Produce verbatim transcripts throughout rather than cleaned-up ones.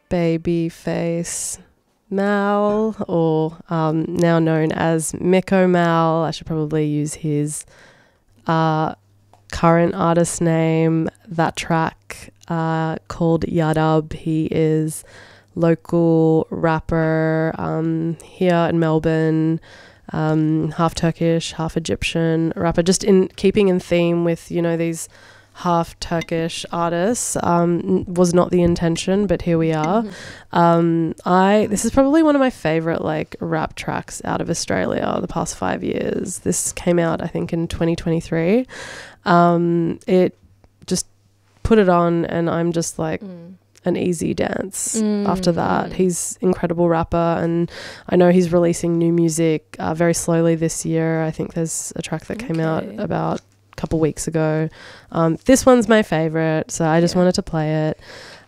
Babyface Mal, or um, now known as Miko Mal. I should probably use his uh, current artist name. That track uh, called Yadab. He is local rapper um, here in Melbourne, um, half Turkish, half Egyptian rapper, just in keeping in theme with, you know, these half Turkish artists. Um, was not the intention, but here we are. Um, I this is probably one of my favorite like rap tracks out of Australia the past five years. This came out I think in twenty twenty-three. Um, it just put it on and I'm just like mm. an easy dance mm. after that. He's incredible rapper, and I know he's releasing new music uh, very slowly this year. I think there's a track that came okay. out about couple weeks ago. Um, this one's my favorite, so I just yeah. wanted to play it.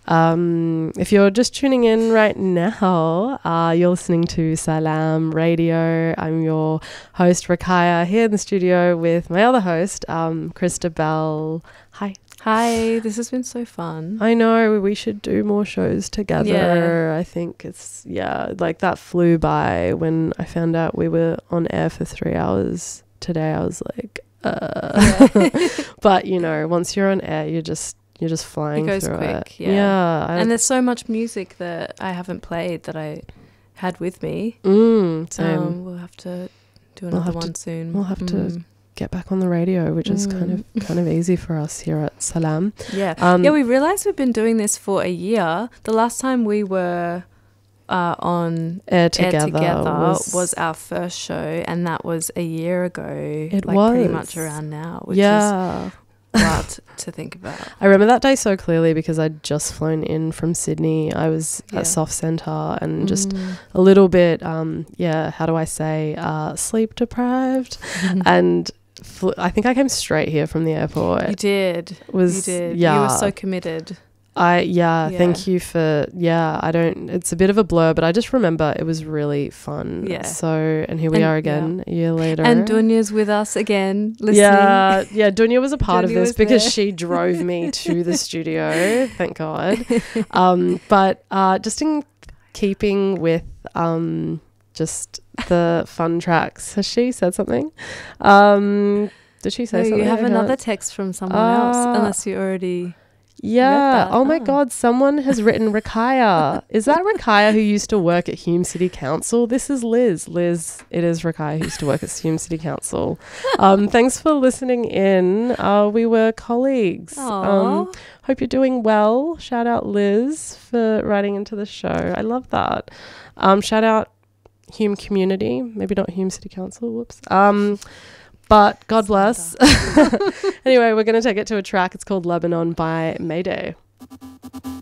Um, if you're just tuning in right now, uh, you're listening to Salam Radio. I'm your host, Rakaya, here in the studio with my other host, um, Krista Bell. Hi. Hi, this has been so fun. I know, we should do more shows together. Yeah. I think it's, yeah, like that flew by when I found out we were on air for three hours today. I was like, Uh, yeah. But you know, once you're on air, you're just you're just flying. It goes through quick, it. yeah. yeah I, and there's so much music that I haven't played that I had with me. Mm, same. Um, we'll have to do another we'll one to, soon. We'll have mm. to get back on the radio, which mm. is kind of kind of easy for us here at Salam. Yeah, um, yeah. We realised we've been doing this for a year. The last time we were Uh, on Air Together, Air Together was, was our first show, and that was a year ago. It like was pretty much around now, which yeah. is wild to think about. I remember that day so clearly because I'd just flown in from Sydney. I was yeah. at Soft Centre and mm. just a little bit, um, yeah, how do I say, uh, sleep deprived, and fl- I think I came straight here from the airport. You did. Was, you did. Yeah. You were so committed. I yeah, yeah, thank you for yeah, I don't it's a bit of a blur, but I just remember it was really fun. Yeah. So and here we and, are again yeah. a year later. And Dunya's with us again, listening. Yeah, yeah, Dunya was a part Dunya of this because there. she drove me to the studio, thank God. Um, but uh just in keeping with um just the fun tracks. Has she said something? Um did she say no, something? You have another text from someone uh, else, unless you already Yeah. Oh my oh. God. Someone has written Rakaya. Is that Rakaya who used to work at Hume City Council? This is Liz. Liz, it is Rakaya who used to work at Hume City Council. Um, thanks for listening in. Uh, we were colleagues. Um, hope you're doing well. Shout out Liz for writing into the show. I love that. Um, shout out Hume Community. Maybe not Hume City Council. Whoops. Um, But God bless. Anyway, we're going to take it to a track. It's called Lebanon by Mayday.